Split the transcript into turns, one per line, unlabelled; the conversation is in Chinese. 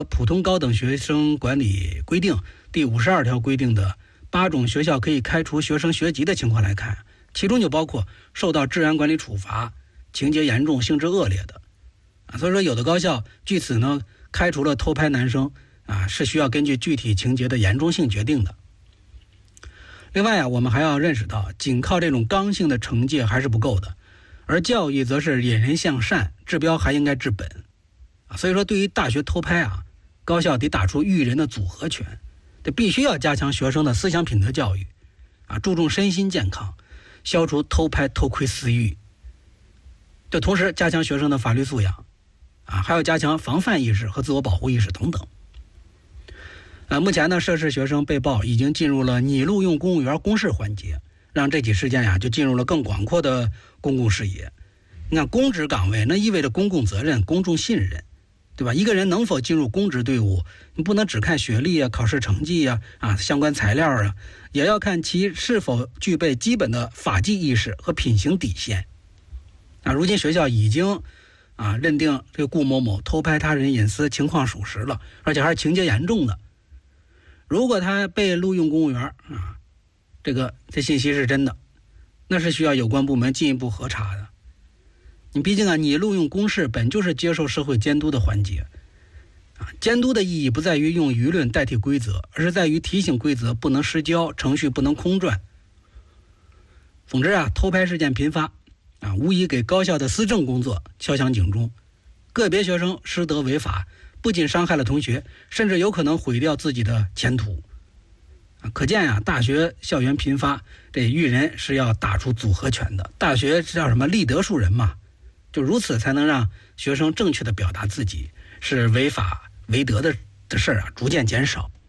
普通高等学生管理规定第52条规定的8种学校可以开除学生学籍的情况来看，其中就包括受到治安管理处罚、情节严重、性质恶劣的。所以说有的高校据此呢开除了偷拍男生是需要根据具体情节的严重性决定的。另外我们还要认识到，仅靠这种刚性的惩戒还是不够的，而教育则是引人向善，治标还应该治本。所以说对于大学偷拍高校得打出育人的组合拳，这必须要加强学生的思想品德教育注重身心健康，消除偷拍偷窥私欲。这同时加强学生的法律素养还要加强防范意识和自我保护意识等等。目前呢，涉事学生被曝已经进入了拟录用公务员公示环节，让这起事件就进入了更广阔的公共视野。你看，公职岗位那意味着公共责任、公众信任，对吧？一个人能否进入公职队伍，你不能只看学历考试成绩相关材料也要看其是否具备基本的法纪意识和品行底线。如今学校已经认定这个顾某某偷拍他人隐私情况属实了，而且还是情节严重的。如果他被录用公务员这信息是真的，那是需要有关部门进一步核查的。你毕竟你录用公示本就是接受社会监督的环节监督的意义不在于用舆论代替规则，而是在于提醒规则不能失焦，程序不能空转。总之偷拍事件频发无疑给高校的思政工作敲响警钟。个别学生失德违法，不仅伤害了同学，甚至有可能毁掉自己的前途。可见大学校园频发，这育人是要打出组合拳的。大学叫什么立德树人嘛，就如此才能让学生正确的表达自己，是违法违德的事逐渐减少。